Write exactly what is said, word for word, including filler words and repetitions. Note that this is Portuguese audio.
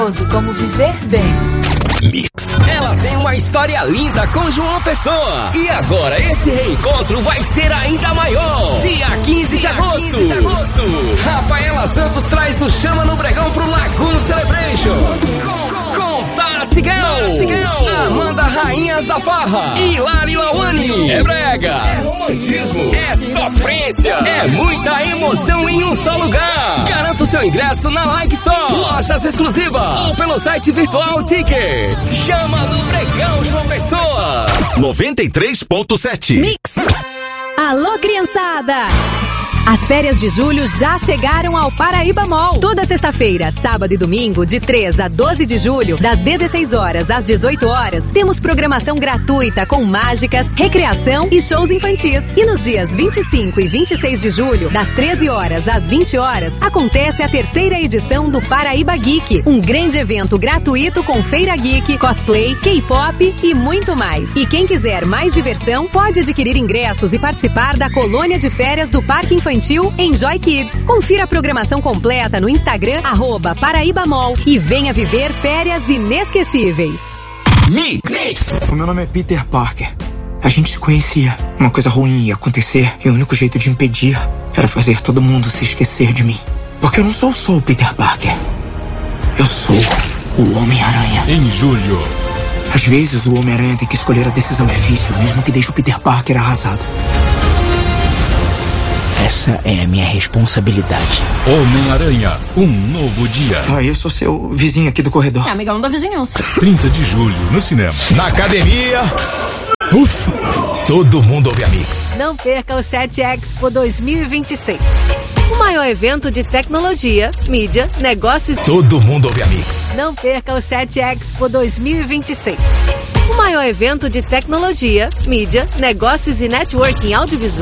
Como viver bem. Mix. Ela tem uma história linda com João Pessoa. E agora esse reencontro vai ser ainda maior. Dia quinze de agosto. Rafaela Santos traz o Chama no Bregão pro Lagoon Celebration. Com, com Tati Girl, Amanda Rainhas da Farra e Lari Lawane. É brega, é romantismo, é sofrência, é muita emoção em um só lugar. Garanta o seu ingresso na Like Store, lojas exclusivas ou pelo site virtual Tickets. Chama no Bregão, João Pessoa. noventa e três ponto sete. Mix. Alô, criançada! As férias de julho já chegaram ao Paraíba Mall. Toda sexta-feira, sábado e domingo, de três a doze de julho, das dezesseis horas às dezoito horas, temos programação gratuita com mágicas, recreação e shows infantis. E nos dias vinte e cinco e vinte e seis de julho, das treze horas às vinte horas, acontece a terceira edição do Paraíba Geek, um grande evento gratuito com feira geek, cosplay, K-pop e muito mais. E quem quiser mais diversão, pode adquirir ingressos e participar da colônia de férias do Parque Infantil Enjoy Kids. Confira a programação completa no Instagram, arroba Paraíba Mall, e venha viver férias inesquecíveis. Mix. O meu nome é Peter Parker. A gente se conhecia. Uma coisa ruim ia acontecer e o único jeito de impedir era fazer todo mundo se esquecer de mim. Porque eu não sou só o Peter Parker. Eu sou o Homem-Aranha. Em julho. Às vezes o Homem-Aranha tem que escolher a decisão difícil, mesmo que deixe o Peter Parker arrasado. Essa é a minha responsabilidade. Homem-Aranha, um novo dia. Ah, eu sou seu vizinho aqui do corredor. É amigão da vizinhança. trinta de julho, no cinema. Na academia. Ufa, todo mundo ouve a Mix. Não perca o sete Expo dois mil e vinte e seis. O maior evento de tecnologia, mídia, negócios... Todo mundo ouve a Mix. Não perca o sete Expo dois mil e vinte e seis. O maior evento de tecnologia, mídia, negócios e networking audiovisual